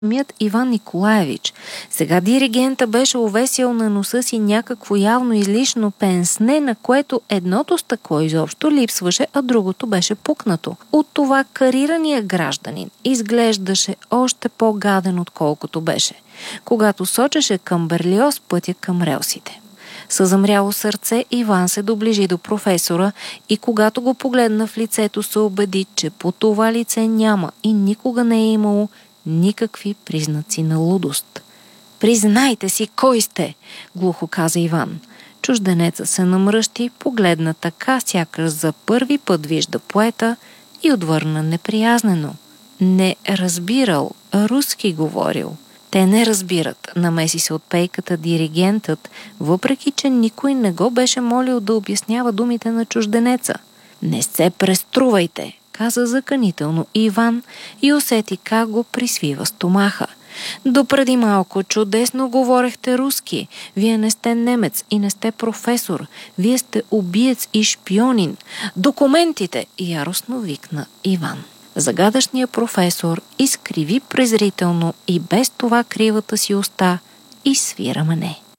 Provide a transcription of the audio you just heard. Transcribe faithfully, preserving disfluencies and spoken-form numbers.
самият Иван Николаевич. Сега диригента беше увесил на носа си някакво явно излишно пенсне, на което едното стъкло изобщо липсваше, а другото беше пукнато. От това карирания гражданин изглеждаше още по-гаден, отколкото беше, когато сочеше към Берлиоз пътя към релсите. Със замряло сърце Иван се доближи до професора и когато го погледна в лицето, се убеди, че по това лице няма и никога не е имало никакви признаци на лудост. „Признайте си, кой сте?“ глухо каза Иван. Чужденецът се намръщи, погледна така, сякаш за първи път вижда поета и отвърна неприязнено. Не разбирал, руски говорил. „Те не разбират“, намеси се от пейката диригентът, въпреки че никой не го беше молил да обяснява думите на чужденеца. „Не се преструвайте“, каза заканително Иван и усети как го присвива стомаха. „Допреди малко чудесно говорехте руски. Вие не сте немец и не сте професор. Вие сте убиец и шпионин. Документите!“ яростно викна Иван. Загадъчният професор изкриви презрително и без това кривата си уста и свира мене.